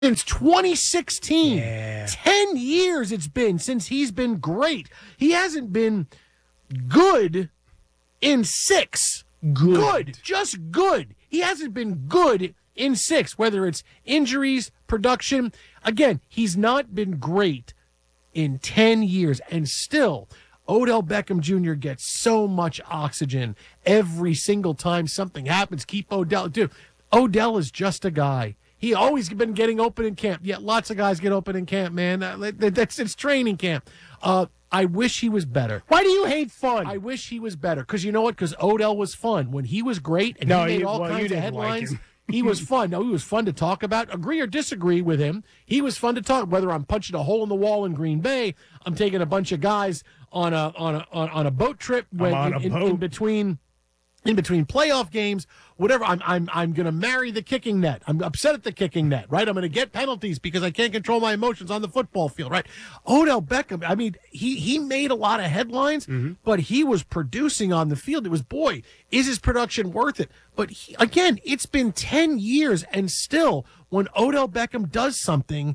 since 2016. Yeah. 10 years it's been since he's been great. He hasn't been good in 6. Good. Just good. He hasn't been good in 6, whether it's injuries, production. Again, he's not been great in 10 years. And still, Odell Beckham Jr. gets so much oxygen every single time something happens. Keep Odell. Dude, Odell is just a guy. He always been getting open in camp. Yeah, lots of guys get open in camp, man. It's training camp. I wish he was better. Why do you hate fun? I wish he was better. Because you know what? Because Odell was fun. When he was great and he made all kinds of headlines, he was fun. No, he was fun to talk about. Agree or disagree with him, he was fun to talk. Whether I'm punching a hole in the wall in Green Bay, I'm taking a bunch of guys on a boat trip in between playoff games, whatever. I'm going to marry the kicking net. I'm upset at the kicking net, right? I'm going to get penalties because I can't control my emotions on the football field, right? Odell Beckham, I mean, he made a lot of headlines, but he was producing on the field. It was, boy, is his production worth it? But again, it's been 10 years, and still, when Odell Beckham does something,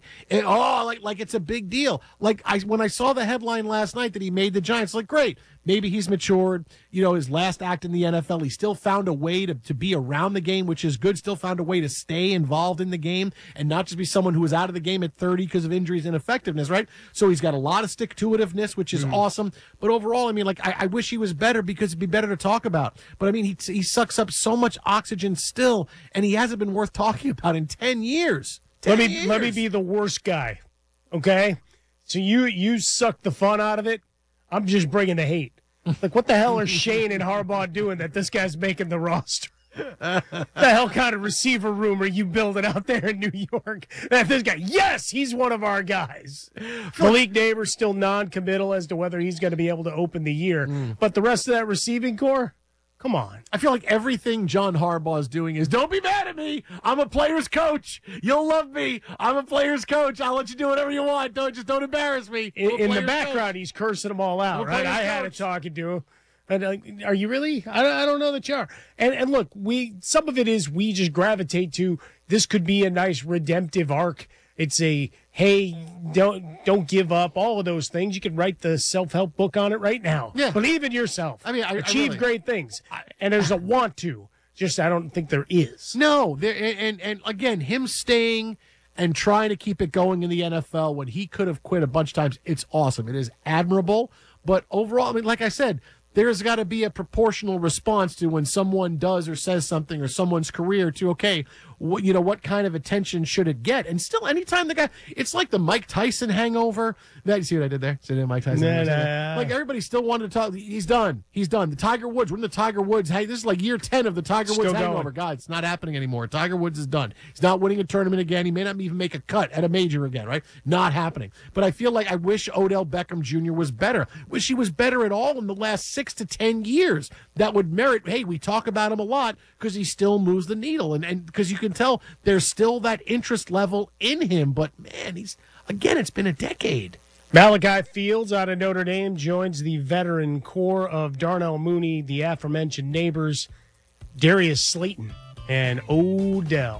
like it's a big deal. When I saw the headline last night that he made the Giants, like, great. Maybe he's matured. You know, his last act in the NFL, he still found a way to be around the game, which is good. Still found a way to stay involved in the game and not just be someone who was out of the game at 30 because of injuries and ineffectiveness, right? So he's got a lot of stick-to-itiveness, which is awesome. But overall, I mean, like, I wish he was better because it'd be better to talk about. But, I mean, he sucks up so much oxygen still, and he hasn't been worth talking about in 10 years. Let me be the worst guy, okay? So you suck the fun out of it. I'm just bringing the hate. Like, what the hell are Shane and Harbaugh doing that this guy's making the roster? The hell kind of receiver room are you building out there in New York? That this guy, yes, he's one of our guys. Malik Neighbors still non-committal as to whether he's going to be able to open the year. But the rest of that receiving core, come on. I feel like everything John Harbaugh is doing is, don't be mad at me. I'm a player's coach. You'll love me. I'm a player's coach. I'll let you do whatever you want. Don't embarrass me. In the background, he's cursing them all out, right? I had it talking to him. And are you really? I don't know that you are. And look, some of it is we just gravitate to this could be a nice redemptive arc. It's a, hey, don't give up, all of those things. You can write the self-help book on it right now. Yeah. Believe in yourself. I mean, achieve great things. And there's a want to. Just I don't think there is. No, and again, him staying and trying to keep it going in the NFL when he could have quit a bunch of times, it's awesome. It is admirable. But overall, I mean, like I said, there's got to be a proportional response to when someone does or says something or someone's career to, okay, what kind of attention should it get? And still, anytime the guy, it's like the Mike Tyson hangover. You see what I did there? See that Mike Tyson? Like everybody still wanted to talk. He's done. The Tiger Woods. We're in the Tiger Woods. Hey, this is like year 10 of the Tiger Woods hangover. God, it's not happening anymore. Tiger Woods is done. He's not winning a tournament again. He may not even make a cut at a major again, right? Not happening. But I feel like I wish Odell Beckham Jr. was better. Wish he was better at all in the last 6 to 10 years. That would merit, hey, we talk about him a lot because he still moves the needle. And because you can tell there's still that interest level in him. But, man, it's been a decade. Malachi Fields out of Notre Dame joins the veteran core of Darnell Mooney, the aforementioned Neighbors, Darius Slayton, and Odell.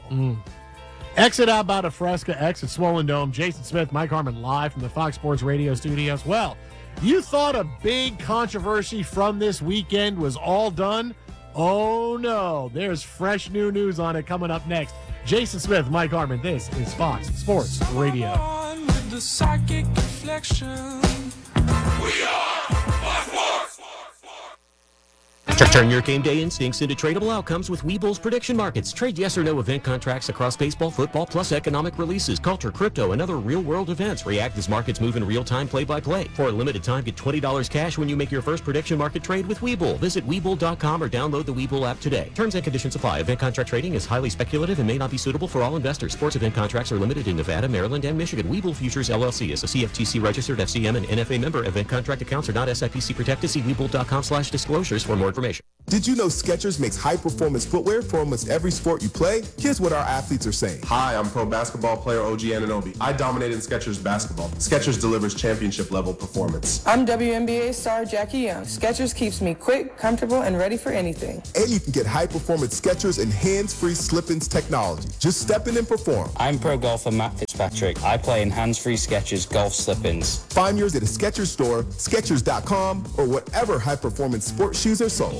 Exit out by the Fresca, exit Swollen Dome. Jason Smith, Mike Harmon live from the Fox Sports Radio studios. Well, you thought a big controversy from this weekend was all done? Oh, no. There's fresh new news on it coming up next. Jason Smith, Mike Harmon. This is Fox Sports Radio. The psychic reflection. We are Fox Sports. Turn your game day instincts into tradable outcomes with Webull's prediction markets. Trade yes or no event contracts across baseball, football, plus economic releases, culture, crypto, and other real-world events. React as markets move in real time, play-by-play. For a limited time, get $20 cash when you make your first prediction market trade with Webull. Visit Webull.com or download the Webull app today. Terms and conditions apply. Event contract trading is highly speculative and may not be suitable for all investors. Sports event contracts are limited in Nevada, Maryland, and Michigan. Webull Futures LLC is a CFTC registered FCM and NFA member. Event contract accounts are not SIPC protected. See Webull.com/disclosures for more information. Did you know Skechers makes high-performance footwear for almost every sport you play? Here's what our athletes are saying. Hi, I'm pro basketball player OG Anunoby. I dominate in Skechers basketball. Skechers delivers championship-level performance. I'm WNBA star Jackie Young. Skechers keeps me quick, comfortable, and ready for anything. And you can get high-performance Skechers and hands-free slip-ins technology. Just step in and perform. I'm pro golfer Matt Fitzpatrick. I play in hands-free Skechers golf slip-ins. Find yours at a Skechers store, Skechers.com, or whatever high-performance sports shoes are sold.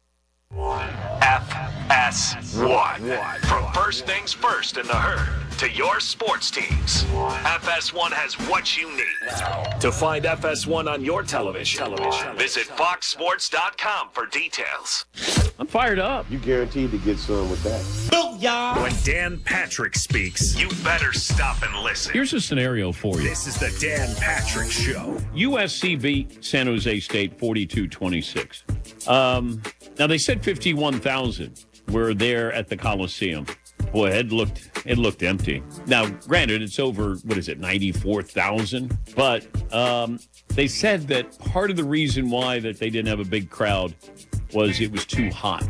FS1. From first things first in the herd to your sports teams, FS1 has what you need. To find FS1 on your television, visit foxsports.com for details. I'm fired up. You guaranteed to get some with that. Booyah! When Dan Patrick speaks, you better stop and listen. Here's a scenario for you. This is the Dan Patrick Show. USC beat San Jose State 42-26. Now, they said 51,000 were there at the Coliseum. Boy, it looked empty. Now, granted, it's over, 94,000? But they said that part of the reason why that they didn't have a big crowd was it was too hot.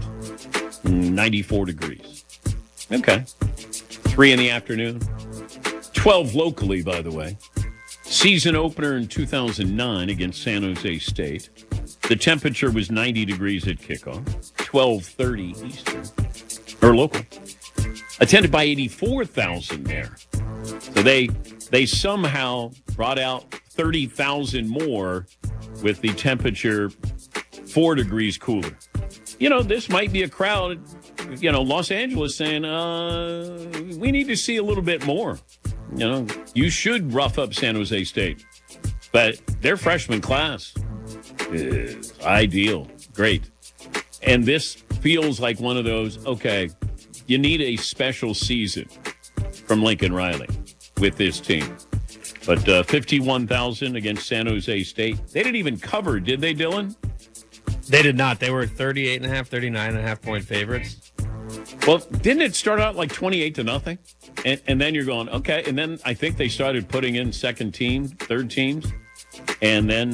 94 degrees. Okay. 3 in the afternoon. 12 locally, by the way. Season opener in 2009 against San Jose State. The temperature was 90 degrees at kickoff, 12:30 Eastern, or local. Attended by 84,000 there. So they somehow brought out 30,000 more with the temperature 4 degrees cooler. This might be a crowd, Los Angeles saying, we need to see a little bit more. You should rough up San Jose State. But their freshman class is ideal. Great. And this feels like one of those, okay, you need a special season from Lincoln Riley with this team. But 51,000 against San Jose State. They didn't even cover, did they, Dylan? They did not. They were 38.5, 39.5 point favorites. Well, didn't it start out like 28-0? And then you're going, okay. And then I think they started putting in second team, third teams. And then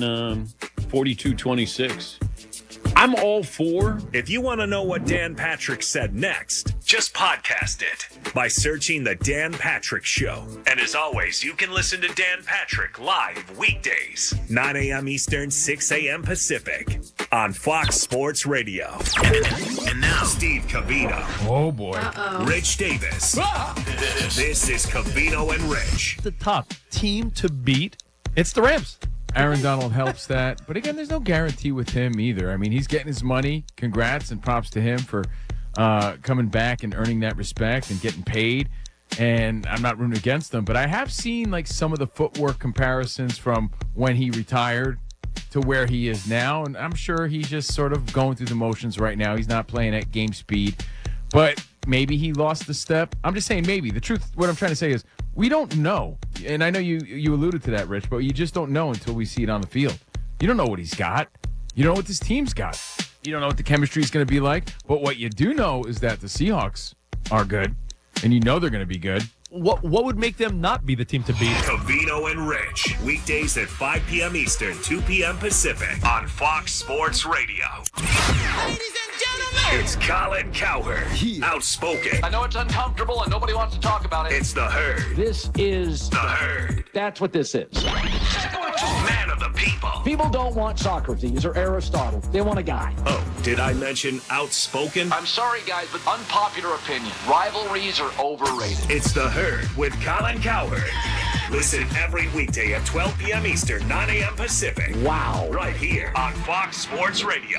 42-26. I'm all for. If you want to know what Dan Patrick said next, just podcast it by searching The Dan Patrick Show. And as always, you can listen to Dan Patrick live weekdays, 9 a.m. Eastern, 6 a.m. Pacific on Fox Sports Radio. And now, Steve Covino. Oh, boy. Rich Davis. This is Covino and Rich. The top team to beat, it's the Rams. Aaron Donald helps that. But again, there's no guarantee with him either. I mean, he's getting his money. Congrats and props to him for coming back and earning that respect and getting paid. And I'm not rooting against them. But I have seen like some of the footwork comparisons from when he retired to where he is now. And I'm sure he's just sort of going through the motions right now. He's not playing at game speed. But maybe he lost the step. I'm just saying maybe. The truth, what I'm trying to say is we don't know. And I know you alluded to that, Rich, but you just don't know until we see it on the field. You don't know what he's got. You don't know what this team's got. You don't know what the chemistry is going to be like. But what you do know is that the Seahawks are good, and you know they're going to be good. What would make them not be the team to beat? Covino and Rich, weekdays at 5 p.m. Eastern, 2 p.m. Pacific on Fox Sports Radio. Ladies and gentlemen, it's Colin Cowherd, outspoken. I know it's uncomfortable and nobody wants to talk about it. It's the Herd. This is the Herd. That's what this is. Man of the people. People don't want Socrates or Aristotle. They want a guy. Oh, did I mention outspoken? I'm sorry, guys, but unpopular opinion. Rivalries are overrated. It's the Herd with Colin Cowherd. Listen every weekday at 12 p.m. Eastern, 9 a.m. Pacific. Wow. Right here on Fox Sports Radio.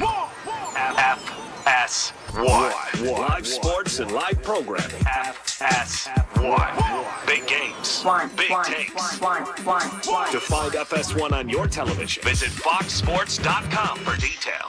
FS1. Live sports and live programming. FS1. Big games. Big takes. To find FS1 on your television, visit foxsports.com for details.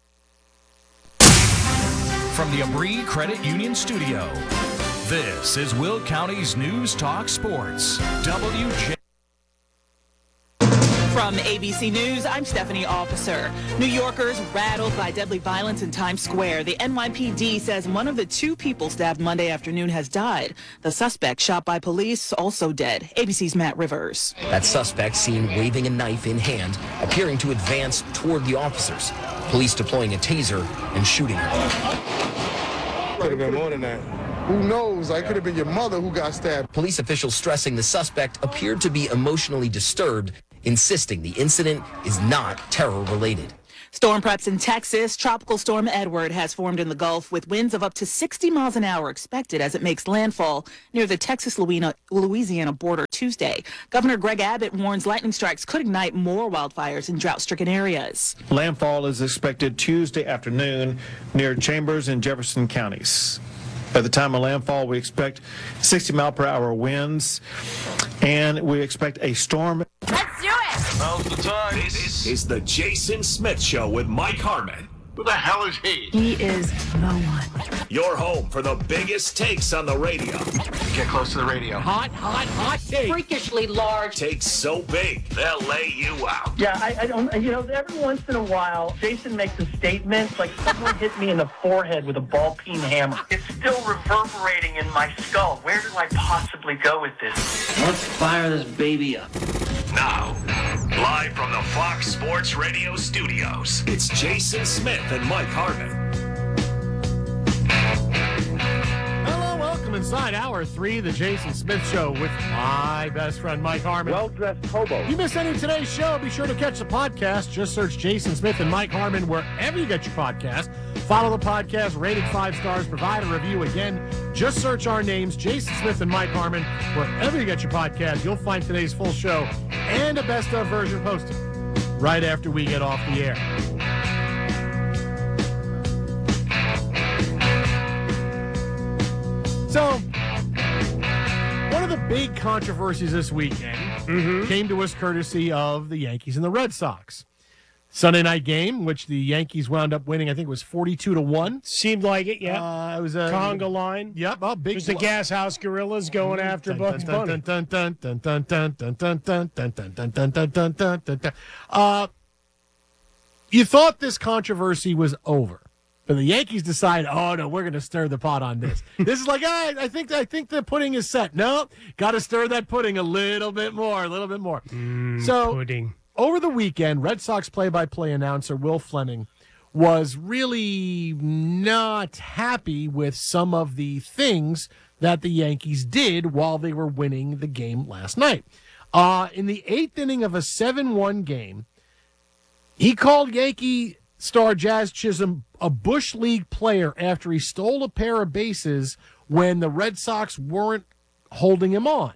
From the Abri Credit Union Studio, this is Will County's News Talk Sports. WJ. From ABC News, I'm Stephanie Officer. New Yorkers rattled by deadly violence in Times Square. The NYPD says one of the two people stabbed Monday afternoon has died. The suspect shot by police also dead. ABC's Matt Rivers. That suspect seen waving a knife in hand, appearing to advance toward the officers. Police deploying a taser and shooting him. Could have been more than that. Who knows? I could have been your mother who got stabbed. Police officials stressing the suspect appeared to be emotionally disturbed, insisting the incident is not terror-related. Storm preps in Texas. Tropical Storm Edward has formed in the Gulf with winds of up to 60 miles an hour expected as it makes landfall near the Texas-Louisiana border Tuesday. Governor Greg Abbott warns lightning strikes could ignite more wildfires in drought-stricken areas. Landfall is expected Tuesday afternoon near Chambers and Jefferson counties. At the time of landfall, we expect 60-mile-per-hour winds, and we expect a storm. Let's do it! Now's the time. This is the Jason Smith Show with Mike Harmon. Who the hell is he? He is no one. Your home for the biggest takes on the radio. Get close to the radio. Hot take. Freakishly large. Takes so big, they'll lay you out. Yeah, I don't, every once in a while, Jason makes a statement like someone hit me in the forehead with a ball-peen hammer. It's still reverberating in my skull. Where do I possibly go with this? Let's fire this baby up. Now, live from the Fox Sports Radio studios, it's Jason Smith and Mike Harmon. Hello, welcome inside Hour 3, the Jason Smith Show with my best friend, Mike Harmon. Well-dressed hobo. You missed any of today's show, be sure to catch the podcast. Just search Jason Smith and Mike Harmon wherever you get your podcast. Follow the podcast, rate it 5 stars, provide a review. Again, just search our names, Jason Smith and Mike Harmon, wherever you get your podcast. You'll find today's full show and a best-of version posted right after we get off the air. So, one of the big controversies this weekend came to us courtesy of the Yankees and the Red Sox. Sunday night game, which the Yankees wound up winning, I think it was 42-1. Seemed like it, yeah. It was a conga line. Yep, oh, big. It was the Gas House Gorillas going after Bugs Bunny. You thought this controversy was over. But the Yankees decide, oh, no, we're going to stir the pot on this. This is like, I think the pudding is set. No, got to stir that pudding a little bit more. Pudding. Over the weekend, Red Sox play-by-play announcer Will Fleming was really not happy with some of the things that the Yankees did while they were winning the game last night. In the 8th inning of a 7-1 game, he called Yankee star Jazz Chisholm a Bush League player after he stole a pair of bases when the Red Sox weren't holding him on.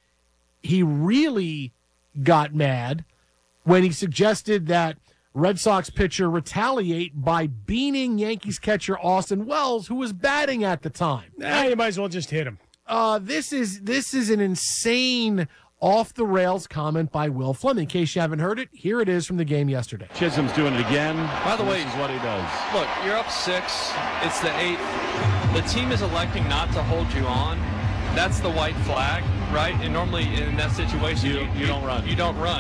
He really got mad when he suggested that Red Sox pitcher retaliate by beaning Yankees catcher Austin Wells, who was batting at the time. You might as well just hit him. This is an insane off-the-rails comment by Will Fleming. In case you haven't heard it, here it is from the game yesterday. Chisholm's doing it again. By the way, this is what he does. Look, you're up 6. It's the 8th. The team is electing not to hold you on. That's the white flag, right? And normally in that situation, you don't run. You don't run.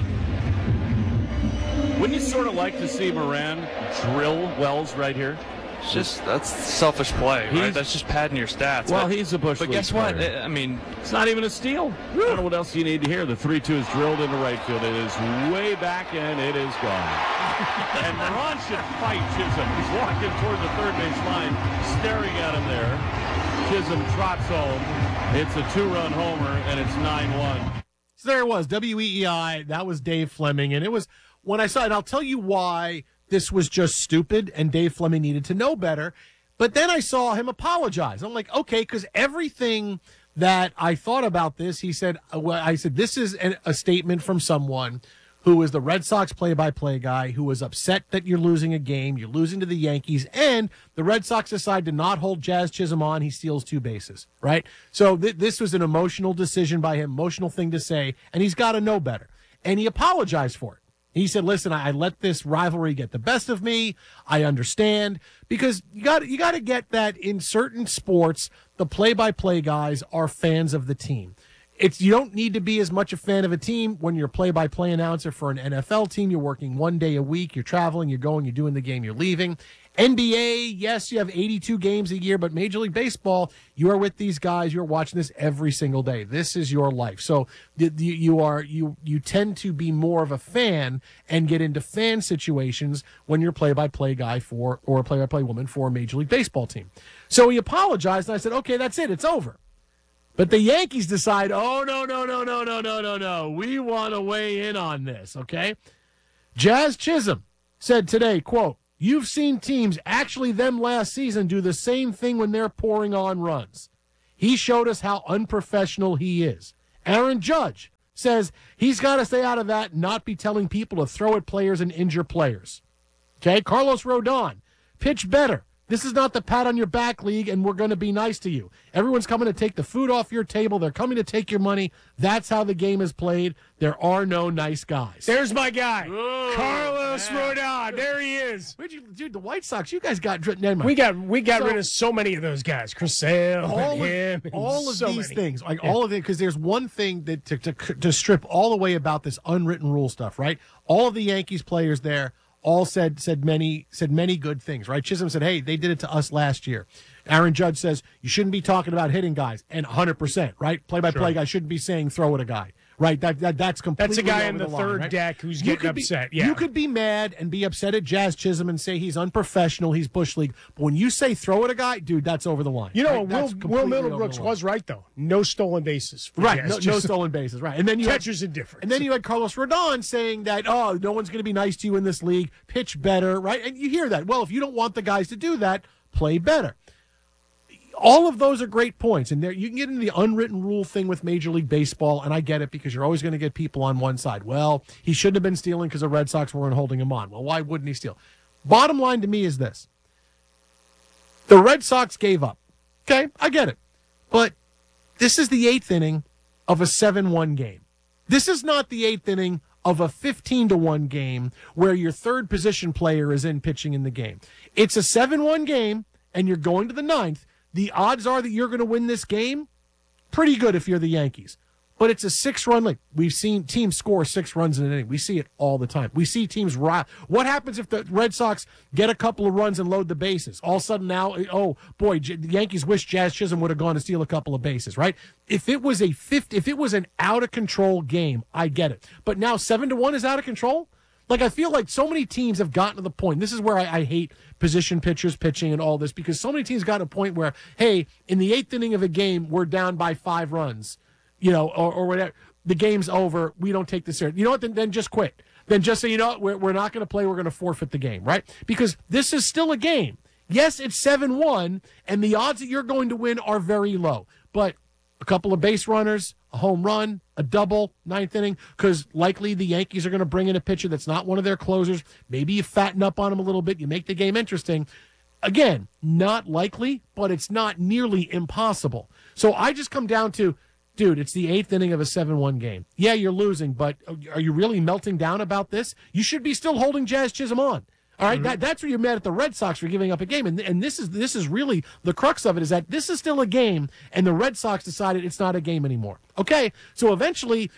Wouldn't you sort of like to see Moran drill Wells right here? That's selfish play, right? That's just padding your stats. Well, he's a Bush But League guess what? player. I mean, it's not even a steal. I don't know what else you need to hear. The 3-2 is drilled into right field. It is way back and it is gone. And Moran should fight Chisholm. He's walking toward the third base line, staring at him there. Chisholm trots home. It's a 2-run homer, and it's 9-1. So there it was, WEEI. That was Dave Fleming, and it was when I saw it. I'll tell you why this was just stupid, and Dave Fleming needed to know better. But then I saw him apologize. I'm like, okay, because everything that I thought about this, he said, I said, this is a statement from someone who is the Red Sox play-by-play guy, who was upset that you're losing a game, you're losing to the Yankees, and the Red Sox decide to not hold Jazz Chisholm on. He steals 2 bases, right? So this was an emotional decision by him, emotional thing to say, and he's got to know better. And he apologized for it. He said, listen, I let this rivalry get the best of me. I understand. Because you got to get that in certain sports, the play-by-play guys are fans of the team. you don't need to be as much a fan of a team when you're a play-by-play announcer for an NFL team. You're working 1 day a week. You're traveling. You're going. You're doing the game. You're leaving. NBA, yes, you have 82 games a year, but Major League Baseball, you are with these guys. You're watching this every single day. This is your life. So you tend to be more of a fan and get into fan situations when you're a play-by-play guy or a play-by-play woman for a Major League Baseball team. So he apologized, and I said, okay, that's it. It's over. But the Yankees decide, oh, no. We want to weigh in on this, okay? Jazz Chisholm said today, quote, "You've seen teams, actually them last season, do the same thing when they're pouring on runs. He showed us how unprofessional he is." Aaron Judge says he's got to stay out of that and not be telling people to throw at players and injure players. Okay, Carlos Rodon, pitch better. This is not the pat on your back league, and we're going to be nice to you. Everyone's coming to take the food off your table. They're coming to take your money. That's how the game is played. There are no nice guys. There's my guy, Carlos Rodon. There he is. Dude, the White Sox, you guys got... Never mind. We got rid of so many of those guys. Chris Sale, all of so these many things. All of it, because there's one thing that to strip all the way about this unwritten rule stuff, right? All of the Yankees players there all said many good things, right? Chisholm said, hey, they did it to us last year. Aaron Judge says you shouldn't be talking about hitting guys, and 100%, right? Play-by-play guy shouldn't be saying throw at a guy, right? That's completely That's a guy over in the line, third right? deck who's getting upset. Yeah, You could be mad and be upset at Jazz Chisholm and say he's unprofessional, he's Bush League, but when you say throw at a guy, dude, that's over the line. You know, right? Will Middlebrooks was right, though. No stolen bases. Right, no stolen bases, right. And then you catcher's indifference. And then you had Carlos Rodon saying that, oh, no one's going to be nice to you in this league, pitch better, right? And you hear that. Well, if you don't want the guys to do that, play better. All of those are great points, and there you can get into the unwritten rule thing with Major League Baseball, and I get it because you're always going to get people on one side. Well, he shouldn't have been stealing because the Red Sox weren't holding him on. Well, why wouldn't he steal? Bottom line to me is this. The Red Sox gave up. Okay, I get it. But this is the 8th inning of a 7-1 game. This is not the 8th inning of a 15-1 game where your third position player is in pitching in the game. It's a 7-1 game, and you're going to the 9th. The odds are that you're going to win this game pretty good if you're the Yankees. But it's a 6-run lead. We've seen teams score 6 runs in an inning. We see it all the time. We see teams rile. What happens if the Red Sox get a couple of runs and load the bases? All of a sudden now, oh, boy, the Yankees wish Jazz Chisholm would have gone to steal a couple of bases, right? If it was an out-of-control game, I get it. But now 7-1 is out of control? Like, I feel like so many teams have gotten to the point. This is where I hate position pitchers pitching and all this, because so many teams got to a point where, hey, in the 8th inning of a game, we're down by 5 runs, you know, or whatever. The game's over. We don't take this serious. You know what? Then just quit. Then just say, you know what? We're not going to play. We're going to forfeit the game, right? Because this is still a game. Yes, it's 7-1, and the odds that you're going to win are very low. But a couple of base runners, a home run, a double, 9th inning, because likely the Yankees are going to bring in a pitcher that's not one of their closers. Maybe you fatten up on him a little bit. You make the game interesting. Again, not likely, but it's not nearly impossible. So I just come down to, dude, it's the 8th inning of a 7-1 game. Yeah, you're losing, but are you really melting down about this? You should be still holding Jazz Chisholm on. All right, that's where you're mad at the Red Sox for giving up a game, and this is really the crux of it, is that this is still a game, and the Red Sox decided it's not a game anymore. Okay, so eventually,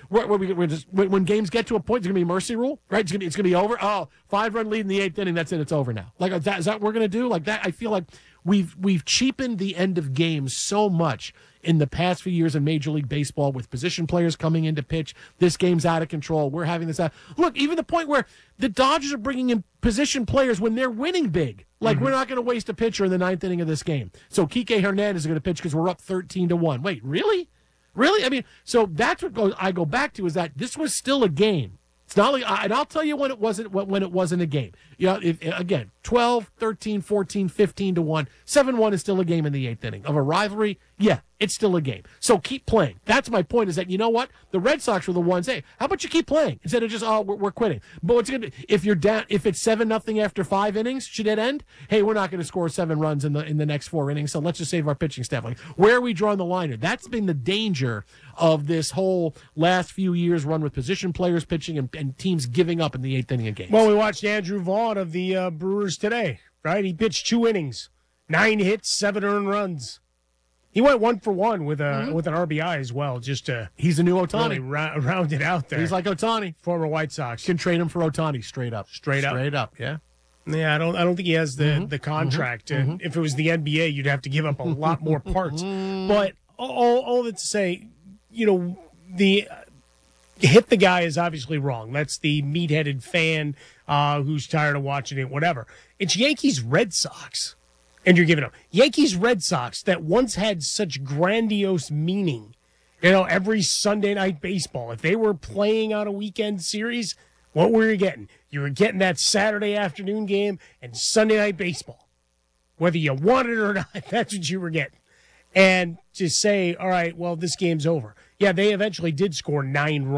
when games get to a point, it's going to be mercy rule, right? It's going to be over. Oh, 5-run lead in the 8th inning, that's it, it's over now. Like, is that what we're going to do? Like that, I feel like we've cheapened the end of games so much in the past few years in Major League Baseball with position players coming in to pitch. This game's out of control. We're having this out. Look, even the point where the Dodgers are bringing in position players when they're winning big. Like, we're not going to waste a pitcher in the 9th inning of this game. So Kike Hernandez is going to pitch because we're up 13-1. Wait, really? Really? I mean, so that's what I go back to, is that this was still a game. It's not like, and I'll tell you when it wasn't a game. You know, again, 12, 13, 14, 15-1, 7-1 is still a game in the 8th inning of a rivalry. Yeah, it's still a game. So keep playing. That's my point, is that, you know what? The Red Sox were the ones, hey, how about you keep playing instead of just, oh, we're quitting. But what's going to, if you're down, if it's 7-0 after 5 innings, should it end? Hey, we're not going to score 7 runs in the next 4 innings, so let's just save our pitching staff. Like, where are we drawing the line here? That's been the danger of this whole last few years run with position players pitching and teams giving up in the 8th inning of games. Well, we watched Andrew Vaughn of the Brewers today, right? He pitched 2 innings, 9 hits, 7 earned runs. He went 1 for 1 with an RBI as well, just to he's a new Ohtani. Really round it out there. He's like Ohtani, former White Sox. Can trade him for Ohtani straight up. Straight up. Yeah. Yeah, I don't think he has the contract. And if it was the NBA, you'd have to give up a lot more parts. But all that to say, the hit the guy is obviously wrong. That's the meat-headed fan who's tired of watching it, whatever. It's Yankees-Red Sox, and you're giving up. Yankees-Red Sox that once had such grandiose meaning. Every Sunday night baseball. If they were playing on a weekend series, what were you getting? You were getting that Saturday afternoon game and Sunday night baseball. Whether you wanted it or not, that's what you were getting. And to say, all right, well, this game's over. Yeah, they eventually did score 9 runs.